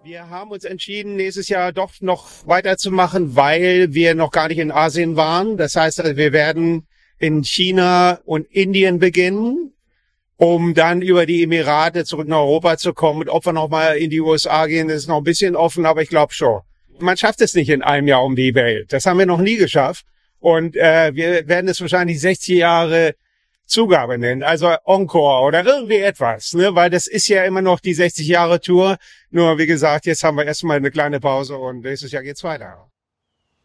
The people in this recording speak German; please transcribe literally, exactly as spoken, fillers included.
Wir haben uns entschieden, nächstes Jahr doch noch weiterzumachen, weil wir noch gar nicht in Asien waren. Das heißt, also wir werden in China und Indien beginnen, um dann über die Emirate zurück nach Europa zu kommen. Und ob wir noch mal in die U S A gehen, ist noch ein bisschen offen, aber ich glaube schon. Man schafft es nicht in einem Jahr um die Welt. Das haben wir noch nie geschafft. Und äh, wir werden es wahrscheinlich sechzig Jahre Zugabe nennen, also Encore oder irgendwie etwas, ne? Weil das ist ja immer noch die sechzig Jahre Tour. Nur wie gesagt, jetzt haben wir erstmal eine kleine Pause und nächstes Jahr geht's weiter.